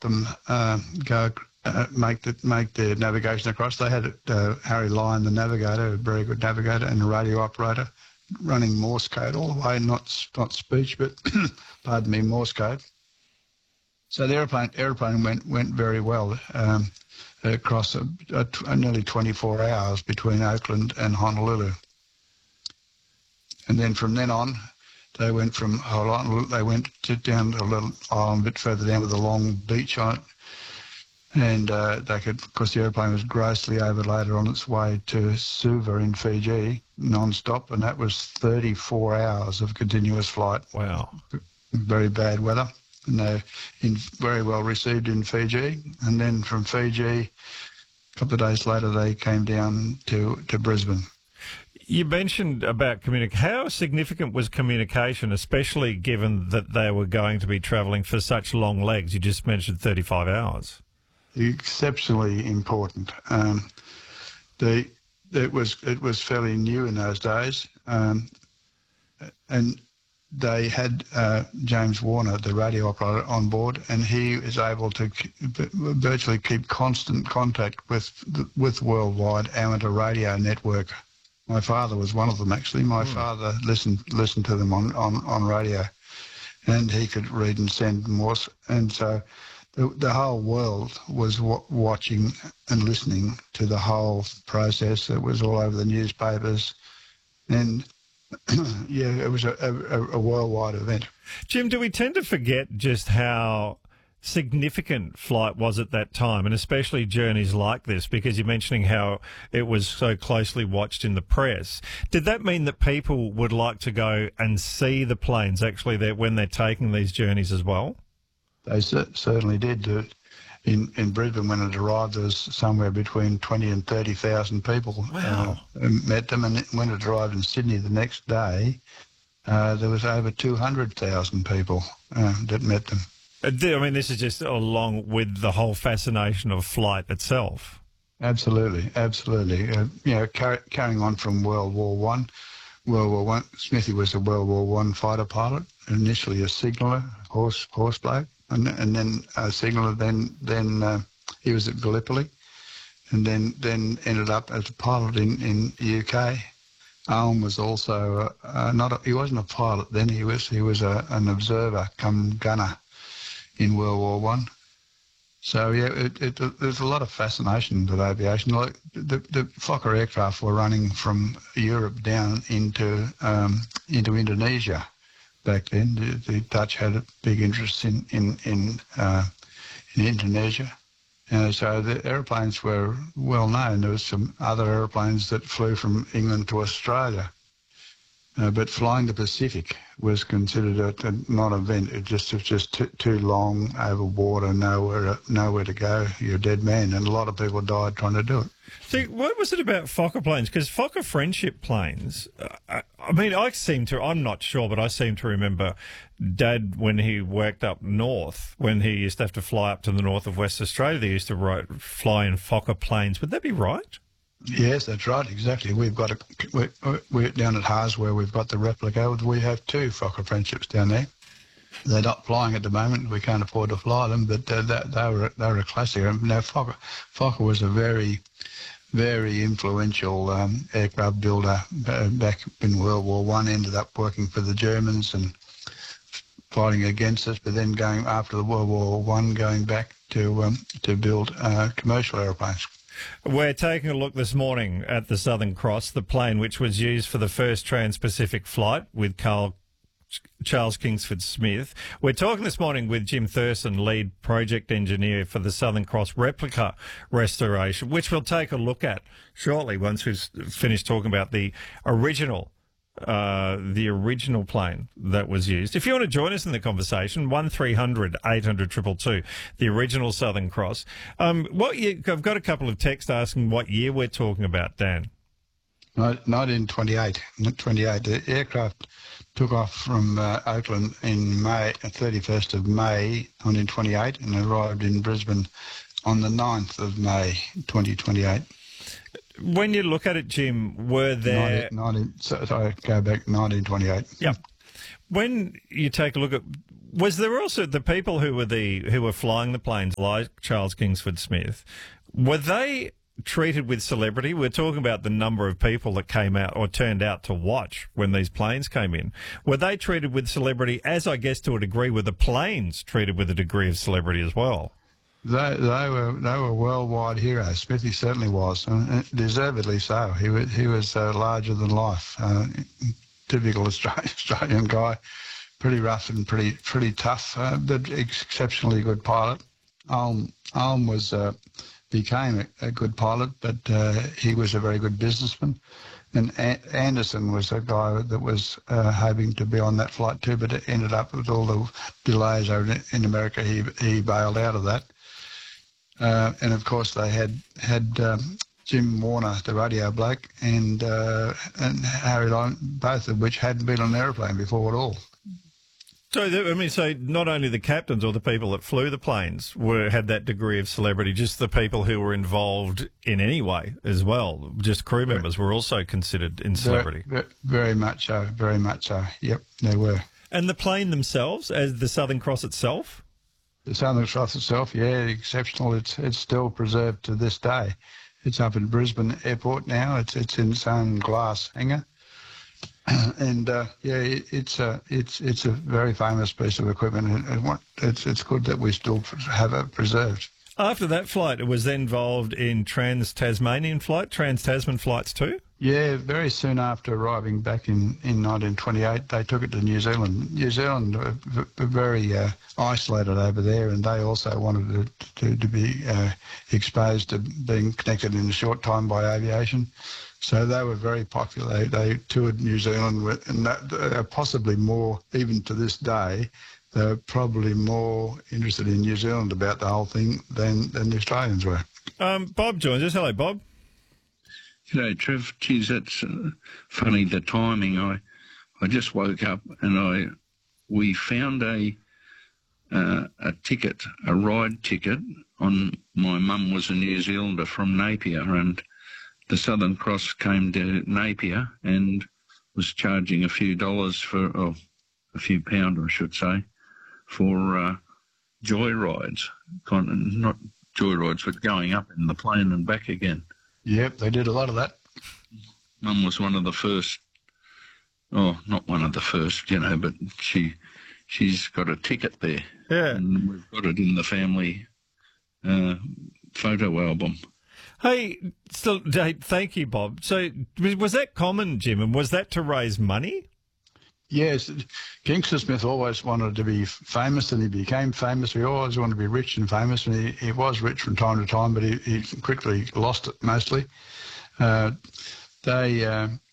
them make their navigation across. They had Harry Lyon, the navigator, a very good navigator, and a radio operator, running Morse code all the way, not speech, but pardon me, Morse code. So the aeroplane went very well across nearly 24 hours between Oakland and Honolulu. And then from then on, they went from Honolulu, they went down to a little island a bit further down with a long beach on it. And they could, because the aeroplane was grossly overloaded on its way to Suva in Fiji, non-stop, and that was 34 hours of continuous flight. Wow. Very bad weather. And they're very well received in Fiji. And then from Fiji, a couple of days later, they came down to Brisbane. You mentioned about communication. How significant was communication, especially given that they were going to be travelling for such long legs? You just mentioned 35 hours. Exceptionally important. It was fairly new in those days, and they had James Warner, the radio operator, on board, and he is able to virtually keep constant contact with Worldwide Amateur Radio Network. My father was one of them, actually. My father listened to them on radio, and he could read and send Morse, and so the whole world was watching and listening to the whole process. It was all over the newspapers, and yeah, it was a worldwide event. Jim, do we tend to forget just how significant flight was at that time, and especially journeys like this, because you're mentioning how it was so closely watched in the press? Did that mean that people would like to go and see the planes actually when they're taking these journeys as well? They certainly did. In Brisbane, when it arrived, there was somewhere between 20 and 30,000 people. Wow. Met them, and when it arrived in Sydney the next day, there was over 200,000 people that met them. I mean, this is just along with the whole fascination of flight itself. Absolutely. Carrying on from World War One, Smithy was a World War One fighter pilot, initially a signaller, horse bloke, and then a signaller. Then he was at Gallipoli, and then ended up as a pilot in the UK. Owen was also he wasn't a pilot then. He was an observer, come gunner in World War One. So yeah, there's a lot of fascination with aviation. Like the Fokker aircraft were running from Europe down into Indonesia back then. The Dutch had a big interest in Indonesia, so the airplanes were well known. There was some other airplanes that flew from England to Australia. But flying the Pacific was considered a non-event. It was just too long over water, nowhere to go. You're a dead man, and a lot of people died trying to do it. See, what was it about Fokker planes? Because Fokker Friendship planes, I'm not sure, but I seem to remember Dad, when he worked up north, when he used to have to fly up to the north of West Australia, they used to fly in Fokker planes. Would that be right? Yes, that's right, exactly. We're down at Haas where we've got the replica. We have two Fokker Friendships down there. They're not flying at the moment. We can't afford to fly them, but they were a classic. Now, Fokker was a very, very influential aircraft builder back in World War One. Ended up working for the Germans and fighting against us, but then going after the World War One, going back to build commercial airplanes. We're taking a look this morning at the Southern Cross, the plane which was used for the first Trans-Pacific flight with Charles Kingsford Smith. We're talking this morning with Jim Thurston, lead project engineer for the Southern Cross replica restoration, which we'll take a look at shortly once we've finished talking about the original plane that was used. If you want to join us in the conversation, 1300 800 222, the original Southern Cross. I've got a couple of texts asking what year we're talking about, Dan. 1928. The aircraft took off from Oakland in May, 31st of May 1928, and arrived in Brisbane on the 9th of May 2028. When you look at it, Jim, were there... So I go back 1928. Yep. When you take a look at, was there also the people who were flying the planes, like Charles Kingsford Smith, were they treated with celebrity? We're talking about the number of people that came out or turned out to watch when these planes came in. Were they treated with celebrity, as I guess to a degree were the planes treated with a degree of celebrity as well? They were worldwide heroes. Smithy certainly was, and deservedly so. He was larger than life. Typical Australian guy, pretty rough and pretty tough, but exceptionally good pilot. Ulm became a good pilot, but he was a very good businessman. And Anderson was a guy that was hoping to be on that flight too, but it ended up with all the delays over in America. He bailed out of that. And of course they had Jim Warner, the radio bloke, and Harry Lyon, both of which hadn't been on an aeroplane before at all. So, so not only the captains or the people that flew the planes had that degree of celebrity, just the people who were involved in any way as well, just crew members were also considered in celebrity. Very much so, very much so. Yep, they were. And the plane themselves, as the Southern Cross itself? The Southern Cross itself, yeah, exceptional. It's still preserved to this day. It's up in Brisbane Airport now. It's in its own glass hangar. And it's a very famous piece of equipment, and it's good that we still have it preserved. After that flight, it was then involved in Trans-Tasmanian flights too? Yeah, very soon after arriving back in 1928, they took it to New Zealand. New Zealand were very isolated over there, and they also wanted to be exposed to being connected in a short time by aviation. So they were very popular. They toured New Zealand, and they're possibly more, even to this day, they're probably more interested in New Zealand about the whole thing than the Australians were. Bob joins us. Hello, Bob. G'day, Trev. Geez, that's funny, the timing. I just woke up and we found a ticket, a ride ticket. My mum was a New Zealander from Napier, and the Southern Cross came to Napier and was charging a few dollars a few pound, I should say, for joyrides. Not joyrides, but going up in the plane and back again. Yep, they did a lot of that. Mum was one of the first, not one of the first, but she's got a ticket there. Yeah. And we've got it in the family photo album. Hey, thank you, Bob. So was that common, Jim, and was that to raise money? Yes, Kingsford Smith always wanted to be famous, and he became famous. He always wanted to be rich and famous, and he was rich from time to time, but he quickly lost it mostly. They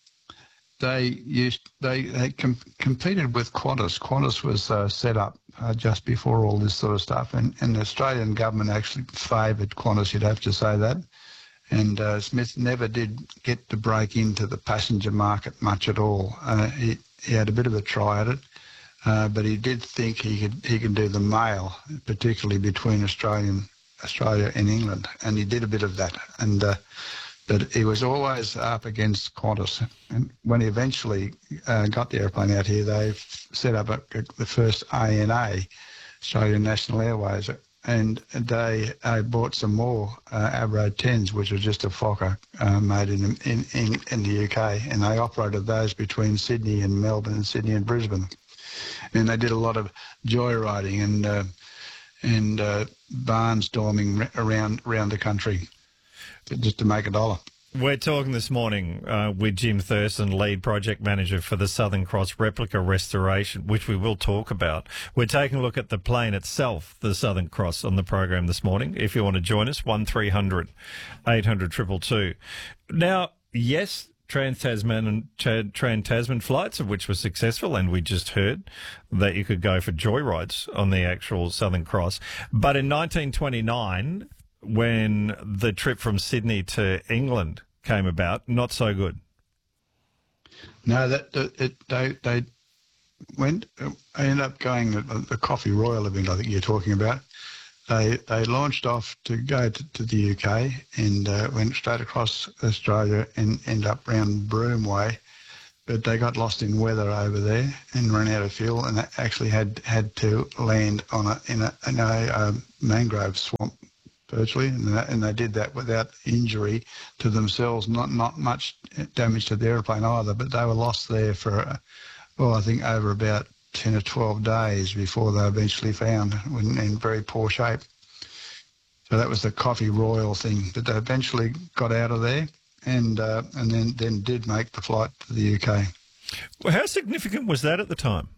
competed with Qantas. Qantas was set up just before all this sort of stuff, and the Australian government actually favoured Qantas. You'd have to say that. And Smith never did get to break into the passenger market much at all. He had a bit of a try at it, but he did think he could do the mail, particularly between Australia and England, and he did a bit of that. And but he was always up against Qantas. And when he eventually got the airplane out here, they set up the first ANA, Australian National Airways, and they bought some more Avro 10s, which was just a Fokker made in the UK, and they operated those between Sydney and Melbourne and Sydney and Brisbane. And they did a lot of joyriding and barnstorming around the country just to make $1. We're talking this morning with Jim Thurston, lead project manager for the Southern Cross replica restoration, which we will talk about. We're taking a look at the plane itself, the Southern Cross, on the program this morning. If you want to join us, 1300 800 222. Now, yes, Trans-Tasman flights, of which were successful, and we just heard that you could go for joyrides on the actual Southern Cross. But in 1929, when the trip from Sydney to England came about, not so good. No, they ended up going the Coffee Royal event, I think you're talking about. They launched off to go to the UK and went straight across Australia and ended up round Broome Way. but they got lost in weather over there and ran out of fuel, and actually had to land on in a mangrove swamp virtually, and they did that without injury to themselves. Not much damage to the airplane either, but they were lost there for, I think over about 10 or 12 days before they were eventually found in very poor shape. So that was the Coffee Royal thing, but they eventually got out of there and then did make the flight to the UK. Well, how significant was that at the time?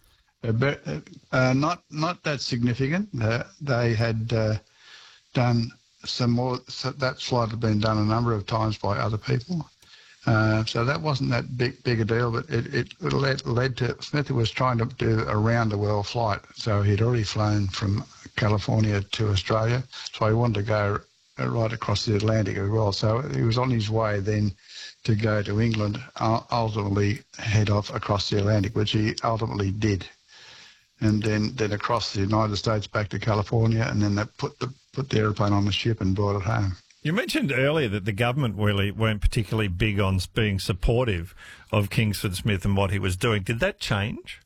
Not that significant. They had done some more. So that flight had been done a number of times by other people. So that wasn't that big a deal, but it led to Smithy was trying to do a round-the-world flight. So he'd already flown from California to Australia, so he wanted to go right across the Atlantic as well. So he was on his way then to go to England, ultimately head off across the Atlantic, which he ultimately did. And then across the United States back to California, and then they put the airplane on the ship and brought it home. You mentioned earlier that the government really weren't particularly big on being supportive of Kingsford Smith and what he was doing. Did that change?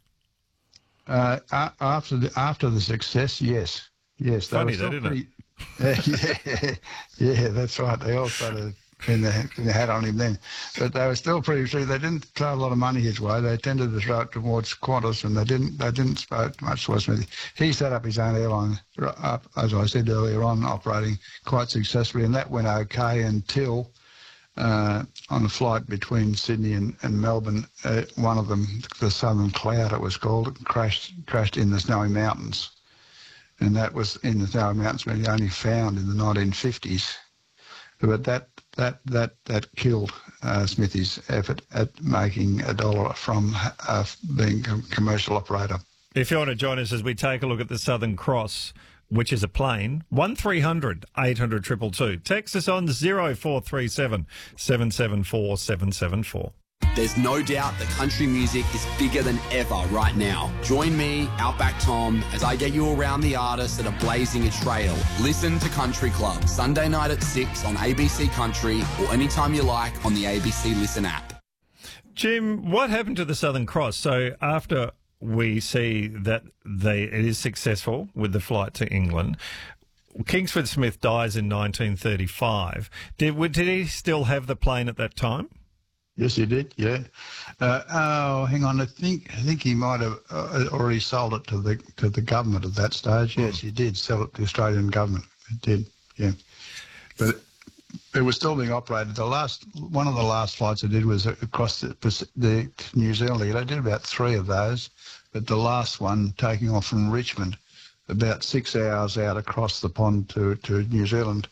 After the success, yes. Funny that, isn't it? Yeah, that's right. They all started pin the hat on him then. But they were still pretty free. They didn't throw a lot of money his way. They tended to throw it towards Qantas, and they didn't spoke much towards Smithy. He set up his own airline, as I said earlier on, operating quite successfully, and that went okay until on a flight between Sydney and Melbourne, one of them, the Southern Cloud it was called, crashed in the Snowy Mountains. And that was in the Snowy Mountains when he only found in the 1950s. But that killed Smithy's effort at making a dollar from being a commercial operator. If you want to join us as we take a look at the Southern Cross, which is a plane, 1300 800 222. Text us on 0437 774 774. There's no doubt that country music is bigger than ever right now. Join me, Outback Tom, as I get you around the artists that are blazing a trail. Listen to Country Club, Sunday night at 6 on ABC Country or anytime you like on the ABC Listen app. Jim, what happened to the Southern Cross? So after we see that it is successful with the flight to England, Kingsford Smith dies in 1935. Did he still have the plane at that time? Yes, he did. Yeah. Hang on. I think he might have already sold it to the government at that stage. Yes, he did sell it to the Australian government. It did. Yeah. But it was still being operated. One of the last flights I did was across the New Zealand. I did about 3 of those, but the last one taking off from Richmond, about 6 hours out across the pond to New Zealand.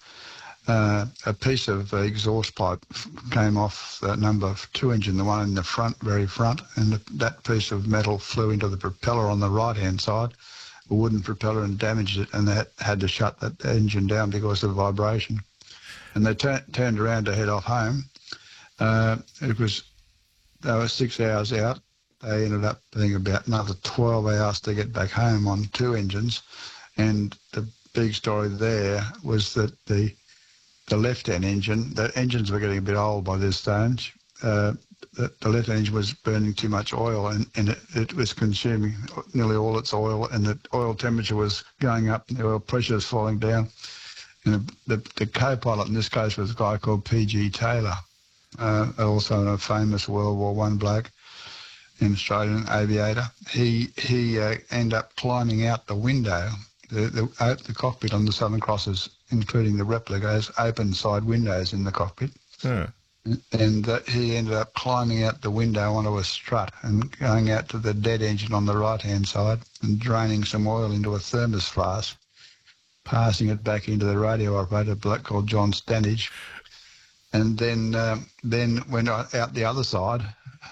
A piece of exhaust pipe came off the number 2 engine, the one in the very front, and that piece of metal flew into the propeller on the right-hand side, a wooden propeller, and damaged it, and they had to shut that engine down because of the vibration. And they turned around to head off home. They were 6 hours out. They ended up being about another 12 hours to get back home on 2 engines, and the big story there was that the left-hand engine, the engines were getting a bit old by this stage. The left-hand engine was burning too much oil, and it was consuming nearly all its oil, and the oil temperature was going up, and the oil pressure was falling down. And the co-pilot in this case was a guy called P.G. Taylor, also a famous World War I bloke, an Australian aviator. He ended up climbing out the window. The cockpit on the Southern Crosses, including the replica, has open side windows in the cockpit. Yeah. And he ended up climbing out the window onto a strut and going out to the dead engine on the right-hand side and draining some oil into a thermos flask, passing it back into the radio operator, a bloke called John Stanage, and then went out the other side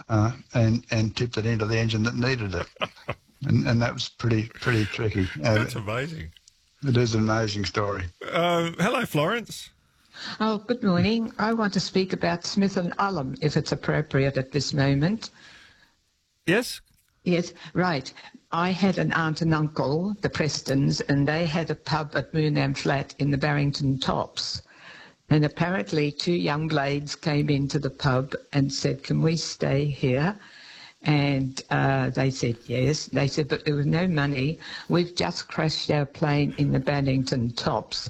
and tipped it into the engine that needed it. And that was pretty tricky. That's amazing. It is an amazing story. Hello, Florence. Oh, good morning. I want to speak about Smith and Ullum, if it's appropriate at this moment. Yes? Yes, right. I had an aunt and uncle, the Prestons, and they had a pub at Moonam Flat in the Barrington Tops. And apparently 2 young blades came into the pub and said, "Can we stay here?" And they said yes. They said, "But there was no money. We've just crashed our plane in the Bannington Tops."